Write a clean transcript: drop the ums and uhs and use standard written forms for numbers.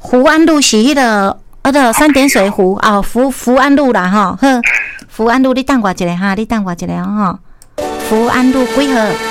福安路是迄个三点水湖哦，福安路啦吼，呵，福安路你等我一下哈，你等我一下吼，福安路几号？